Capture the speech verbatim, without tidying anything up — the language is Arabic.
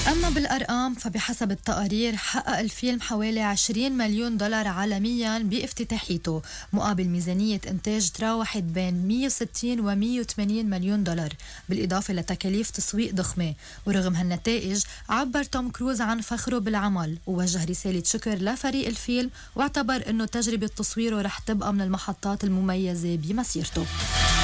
أما بالأرقام فبحسب التقارير حقق الفيلم حوالي عشرين مليون دولار عالمياً بافتتاحيته، مقابل ميزانية إنتاج تراوحت بين مية وستين و مية وثمانين مليون دولار، بالإضافة لتكاليف تسويق ضخمة. ورغم هالنتائج عبر توم كروز عن فخره بالعمل ووجه رسالة شكر لفريق الفيلم، واعتبر أنه تجربة تصويره رح تبقى من المحطات المميزة بمسيرته.